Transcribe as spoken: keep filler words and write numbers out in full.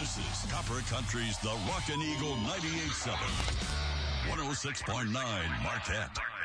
This is Copper Country's The Rockin' Eagle ninety-eight point seven. one oh six point nine Marquette.